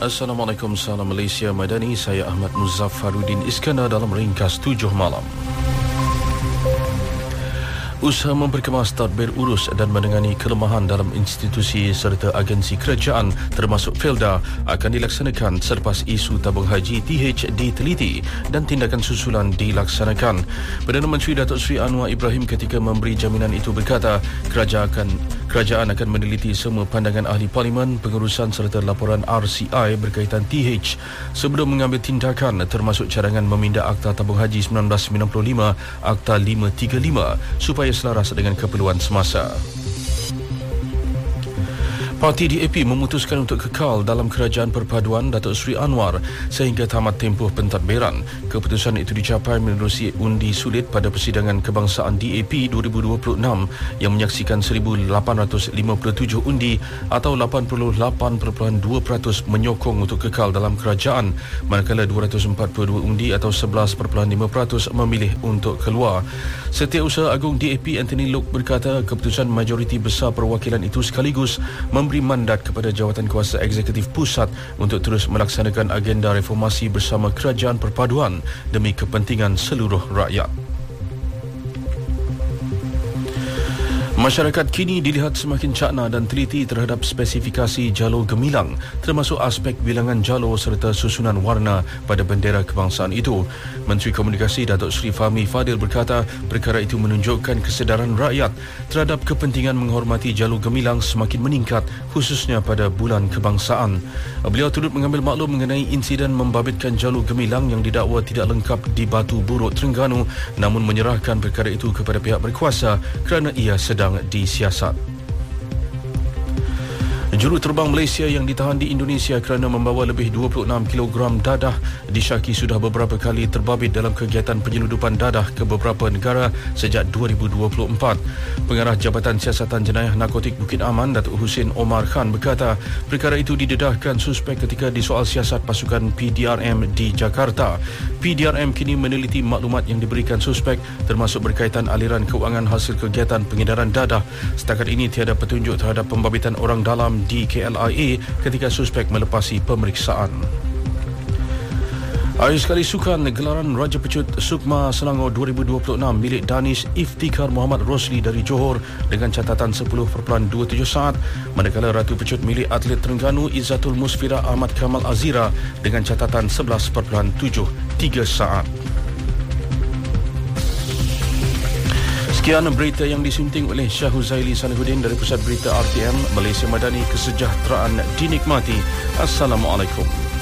Assalamualaikum, salam Malaysia Madani. Saya Ahmad Muzaffaruddin Iskandar dalam ringkas 7 malam. Usaha memperkemas, tadbir urus dan menangani kelemahan dalam institusi serta agensi kerajaan termasuk Felda akan dilaksanakan selepas isu tabung haji TH diteliti dan tindakan susulan dilaksanakan. Perdana Menteri Datuk Seri Anwar Ibrahim ketika memberi jaminan itu berkata kerajaan akan meneliti semua pandangan ahli parlimen, pengurusan serta laporan RCI berkaitan TH sebelum mengambil tindakan termasuk cadangan meminda Akta Tabung Haji 1995 Akta 535 supaya selaras dengan keperluan semasa. Parti DAP memutuskan untuk kekal dalam Kerajaan Perpaduan Datuk Seri Anwar sehingga tamat tempoh pentadbiran. Keputusan itu dicapai menerusi undi sulit pada persidangan kebangsaan DAP 2026 yang menyaksikan 1,857 undi atau 88.2% menyokong untuk kekal dalam kerajaan, manakala 242 undi atau 11.5% memilih untuk keluar. Setiausaha Agung DAP Anthony Loke berkata keputusan majoriti besar perwakilan itu sekaligus memberi mandat kepada Jawatankuasa Eksekutif Pusat untuk terus melaksanakan agenda reformasi bersama Kerajaan Perpaduan demi kepentingan seluruh rakyat. Masyarakat kini dilihat semakin cakna dan teliti terhadap spesifikasi jalur gemilang termasuk aspek bilangan jalur serta susunan warna pada bendera kebangsaan itu. Menteri Komunikasi Datuk Seri Fahmi Fadil berkata perkara itu menunjukkan kesedaran rakyat terhadap kepentingan menghormati jalur gemilang semakin meningkat khususnya pada bulan kebangsaan. Beliau turut mengambil maklum mengenai insiden membabitkan jalur gemilang yang didakwa tidak lengkap di Batu Buruk, Terengganu namun menyerahkan perkara itu kepada pihak berkuasa kerana ia sedang disiasat. Juruterbang Malaysia yang ditahan di Indonesia kerana membawa lebih 26 kg dadah disyaki sudah beberapa kali terbabit dalam kegiatan penyeludupan dadah ke beberapa negara sejak 2024. Pengarah Jabatan Siasatan Jenayah Narkotik Bukit Aman, Datuk Husin Omar Khan berkata perkara itu didedahkan suspek ketika disoal siasat pasukan PDRM di Jakarta. PDRM kini meneliti maklumat yang diberikan suspek termasuk berkaitan aliran kewangan hasil kegiatan pengedaran dadah. Setakat ini tiada petunjuk terhadap pembabitan orang dalam di KLIA ketika suspek melepasi pemeriksaan. Akhir sekali sukan, gelaran Raja Pecut Sukma Selangor 2026 milik Danish Iftikhar Muhammad Rosli dari Johor dengan catatan 10.27 saat, manakala Ratu Pecut milik atlet Terengganu Izzatul Musfira Ahmad Kamal Azira dengan catatan 11.73 saat. Sekian berita yang disunting oleh Syah Huzaili Salihuddin dari Pusat Berita RTM Malaysia Madani. Kesejahteraan dinikmati. Assalamualaikum.